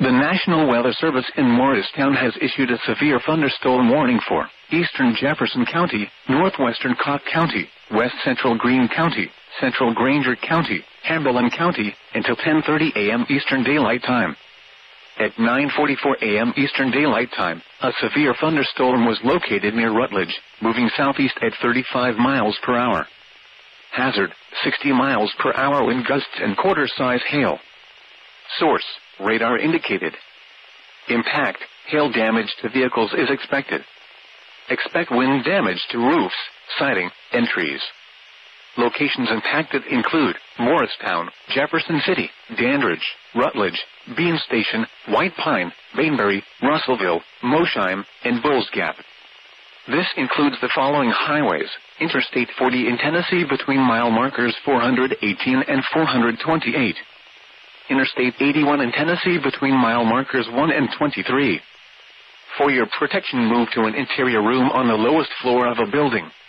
The National Weather Service in Morristown has issued a severe thunderstorm warning for eastern Jefferson County, northwestern Cocke County, west central Greene County, central Granger County, Hamilton County, until 10:30 a.m. Eastern Daylight Time. At 9:44 a.m. Eastern Daylight Time, a severe thunderstorm was located near Rutledge, moving southeast at 35 miles per hour. Hazard, 60 miles per hour wind gusts and quarter-size hail. Source, radar indicated. Impact, hail damage to vehicles is expected. Expect wind damage to roofs, siding, and trees. Locations impacted include Morristown, Jefferson City, Dandridge, Rutledge, Bean Station, White Pine, Bainbury, Russellville, Mosheim, and Bulls Gap. This includes the following highways: Interstate 40 in Tennessee between mile markers 418 and 428. Interstate 81 in Tennessee between mile markers 1 and 23. For your protection, move to an interior room on the lowest floor of a building.